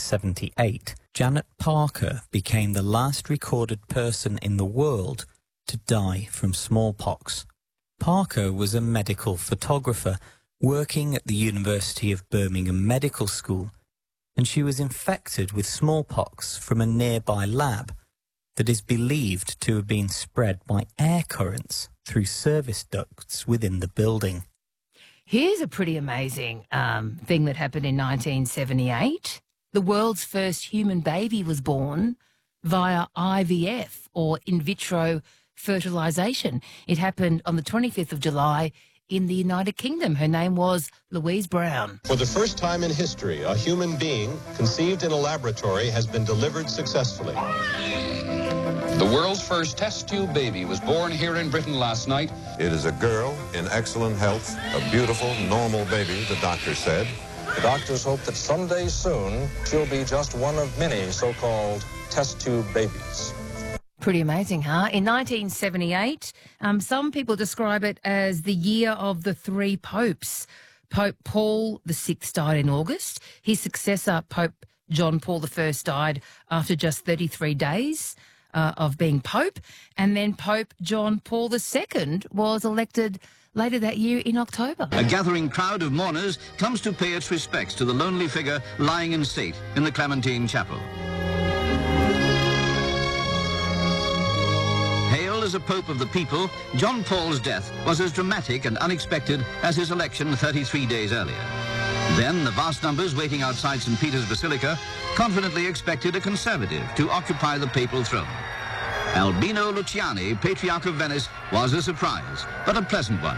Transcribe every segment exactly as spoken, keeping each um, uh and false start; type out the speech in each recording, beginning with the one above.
seventy-eight, Janet Parker became the last recorded person in the world to die from smallpox. Parker was a medical photographer working at the University of Birmingham Medical School, and she was infected with smallpox from a nearby lab that is believed to have been spread by air currents through service ducts within the building. Here's a pretty amazing um, thing that happened in nineteen seventy-eight. The world's first human baby was born via I V F, or in vitro fertilisation. It happened on the twenty-fifth of July in the United Kingdom. Her name was Louise Brown. For the first time in history, a human being conceived in a laboratory has been delivered successfully. The world's first test tube baby was born here in Britain last night. It is a girl in excellent health, a beautiful, normal baby, the doctor said. The doctors hope that someday soon she'll be just one of many so-called test tube babies. Pretty amazing, huh? In nineteen seventy-eight, um, some people describe it as the year of the three popes. Pope Paul the Sixth died in August. His successor, Pope John Paul the First, died after just thirty-three days uh, of being Pope. And then Pope John Paul the Second was elected later that year in October. A gathering crowd of mourners comes to pay its respects to the lonely figure lying in state in the Clementine Chapel. Hailed as a pope of the people, John Paul's death was as dramatic and unexpected as his election thirty-three days earlier. Then the vast numbers waiting outside Saint Peter's Basilica confidently expected a conservative to occupy the papal throne. Albino Luciani, Patriarch of Venice, was a surprise, but a pleasant one.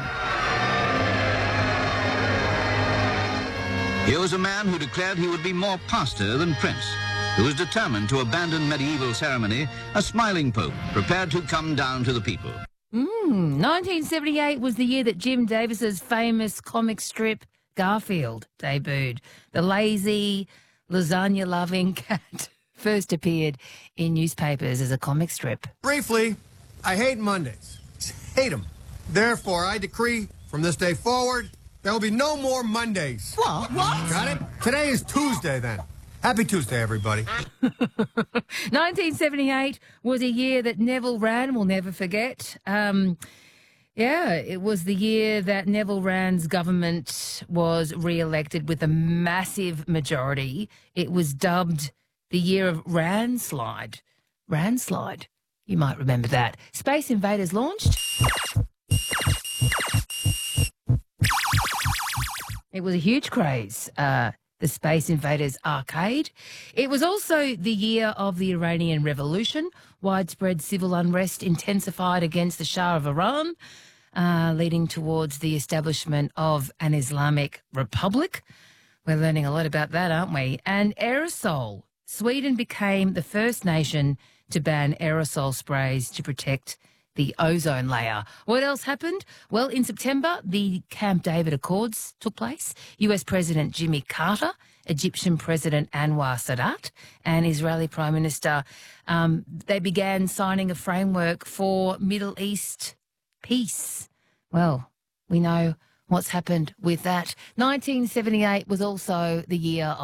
Here was a man who declared he would be more pastor than prince, who was determined to abandon medieval ceremony, a smiling pope prepared to come down to the people. Mm, nineteen seventy-eight was the year that Jim Davis's famous comic strip Garfield debuted. The lazy, lasagna-loving cat first appeared in newspapers as a comic strip. Briefly, I hate Mondays. Hate them. Therefore, I decree from this day forward, there will be no more Mondays. What? What? Got it? Today is Tuesday, then. Happy Tuesday, everybody. nineteen seventy-eight was a year that Neville Wran will never forget. Um, yeah, it was the year that Neville Wran's government was re-elected with a massive majority. It was dubbed the year of Ranslide. Ranslide. You might remember that. Space Invaders launched. It was a huge craze. Uh, the Space Invaders arcade. It was also the year of the Iranian Revolution. Widespread civil unrest intensified against the Shah of Iran, uh, leading towards the establishment of an Islamic Republic. We're learning a lot about that, aren't we? And aerosol. Sweden became the first nation to ban aerosol sprays to protect the ozone layer. What else happened? Well, in September, the Camp David Accords took place. U S President Jimmy Carter, Egyptian President Anwar Sadat, and Israeli Prime Minister, um, they began signing a framework for Middle East peace. Well, we know what's happened with that. nineteen seventy-eight was also the year of